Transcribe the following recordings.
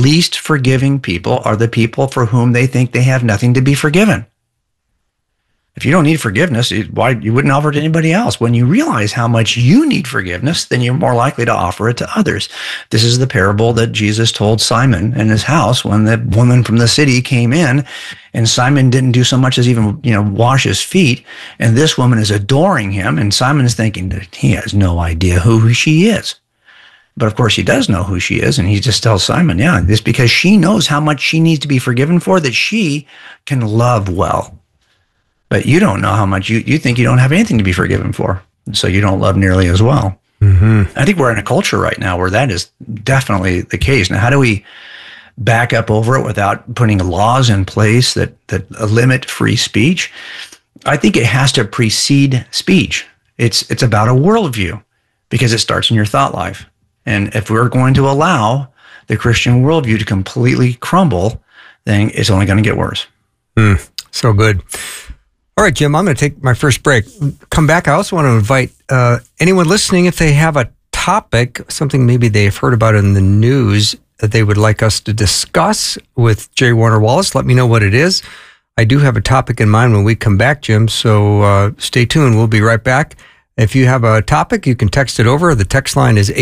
least forgiving people are the people for whom they think they have nothing to be forgiven. If you don't need forgiveness, why you wouldn't offer it to anybody else? When you realize how much you need forgiveness, then you're more likely to offer it to others. This is the parable that Jesus told Simon in his house when the woman from the city came in, and Simon didn't do so much as even, wash his feet. And this woman is adoring him, and Simon is thinking that he has no idea who she is. But of course he does know who she is, and he just tells Simon, it's because she knows how much she needs to be forgiven for, that she can love well. But you don't know how much you think you don't have anything to be forgiven for. So you don't love nearly as well. Mm-hmm. I think we're in a culture right now where that is definitely the case. Now, how do we back up over it without putting laws in place that limit free speech? I think it has to precede speech. It's about a worldview, because it starts in your thought life. And if we're going to allow the Christian worldview to completely crumble, then it's only going to get worse. So good. All right, Jim, I'm going to take my first break. Come back. I also want to invite anyone listening, if they have a topic, something maybe they've heard about in the news that they would like us to discuss with J. Warner Wallace, let me know what it is. I do have a topic in mind when we come back, Jim, so stay tuned. We'll be right back. If you have a topic, you can text it over. The text line is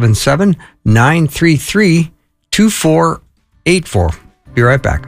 877-933-2484. Be right back.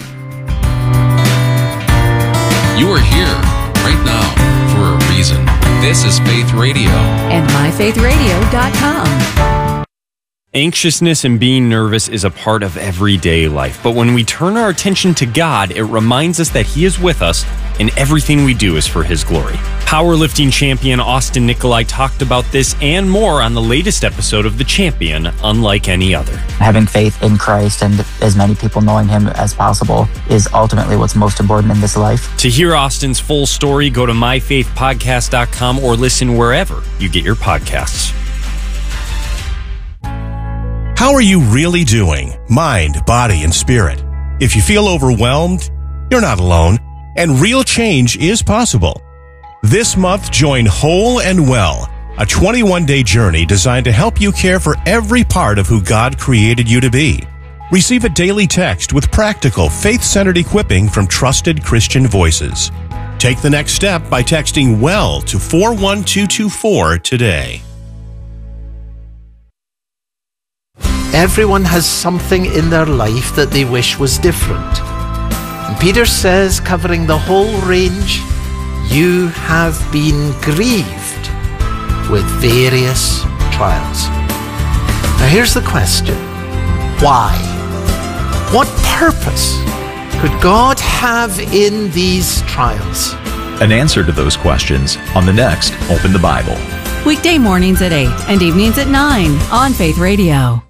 You are here right now for a reason. This is Faith Radio. And myfaithradio.com. Anxiousness and being nervous is a part of everyday life. But when we turn our attention to God, it reminds us that He is with us and everything we do is for His glory. Powerlifting champion Austin Nikolai talked about this and more on the latest episode of The Champion, Unlike Any Other. Having faith in Christ and as many people knowing Him as possible is ultimately what's most important in this life. To hear Austin's full story, go to myfaithpodcast.com or listen wherever you get your podcasts. How are you really doing? Mind, body, and spirit. If you feel overwhelmed, you're not alone, and real change is possible. This month, join Whole and Well, a 21-day journey designed to help you care for every part of who God created you to be. Receive a daily text with practical, faith-centered equipping from trusted Christian voices. Take the next step by texting WELL to 41224 today. Everyone has something in their life that they wish was different. And Peter says, covering the whole range, you have been grieved with various trials. Now here's the question. Why? What purpose could God have in these trials? An answer to those questions on the next Open the Bible. Weekday mornings at 8 and evenings at 9 on Faith Radio.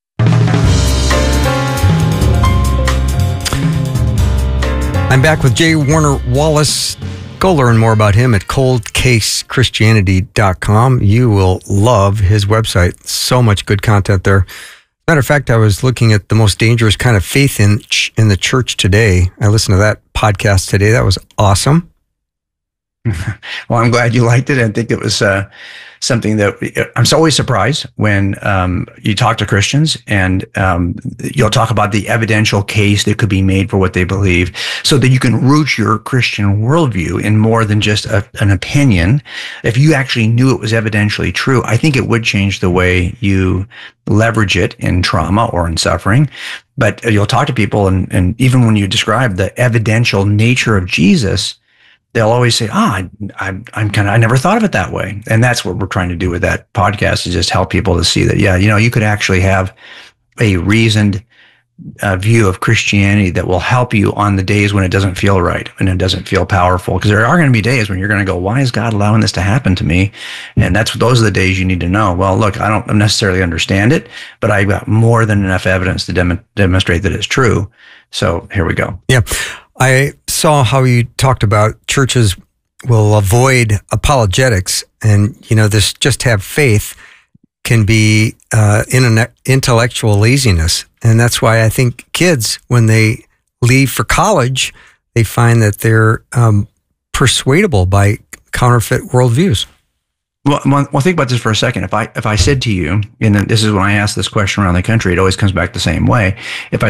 I'm back with J. Warner Wallace. Go learn more about him at coldcasechristianity.com. You will love his website. So much good content there. Matter of fact, I was looking at the most dangerous kind of faith in the church today. I listened to that podcast today. That was awesome. Well, I'm glad you liked it. I think it was something that I'm always surprised when you talk to Christians and you'll talk about the evidential case that could be made for what they believe, so that you can root your Christian worldview in more than just an opinion. If you actually knew it was evidentially true, I think it would change the way you leverage it in trauma or in suffering. But you'll talk to people, and even when you describe the evidential nature of Jesus, they'll always say, I never thought of it that way. And that's what we're trying to do with that podcast, is just help people to see that, you could actually have a reasoned view of Christianity that will help you on the days when it doesn't feel right and it doesn't feel powerful. Because there are going to be days when you're going to go, why is God allowing this to happen to me? And those are the days you need to know, well, look, I don't necessarily understand it, but I've got more than enough evidence to demonstrate that it's true. So here we go. Yeah. I saw how you talked about churches will avoid apologetics, and this just have faith can be intellectual laziness. And that's why I think kids, when they leave for college, they find that they're persuadable by counterfeit worldviews. Well, think about this for a second. If I said to you, and this is when I ask this question around the country, it always comes back the same way. If I